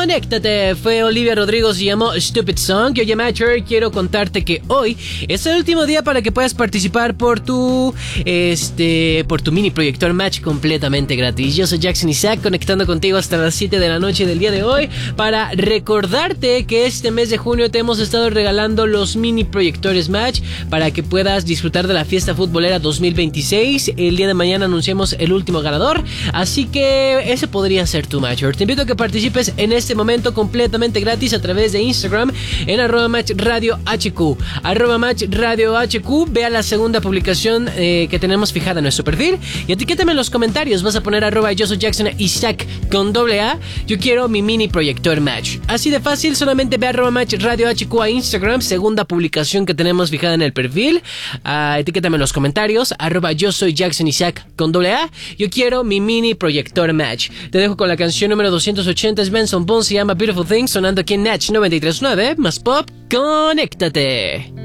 Conéctate. Fue Olivia Rodrigo, se llamó Stupid Song. Y oye, Matcher, quiero contarte que hoy es el último día para que puedas participar por tu mini proyector match completamente gratis. Yo soy Jackson Isaac, conectando contigo hasta las 7 de la noche del día de hoy para recordarte que este mes de junio te hemos estado regalando los mini proyectores match para que puedas disfrutar de la fiesta futbolera 2026. El día de mañana anunciamos el último ganador, así que ese podría ser tu Matcher. Te invito a que participes en este momento completamente gratis a través de Instagram en @matchradiohq. @matchradiohq. Vea la segunda publicación que tenemos fijada en nuestro perfil y etiquétame en los comentarios. Vas a poner yo soy Jackson Isaac con AA. Yo quiero mi mini proyector match. Así de fácil, solamente ve @matchradiohq a Instagram, segunda publicación que tenemos fijada en el perfil. Etiquétame en los comentarios yo soy Jackson Isaac con AA. Yo quiero mi mini proyector match. Te dejo con la canción número 280, es Benson Bones, se llama Beautiful Thing, sonando aquí en Natch 93.9, más pop, conéctate.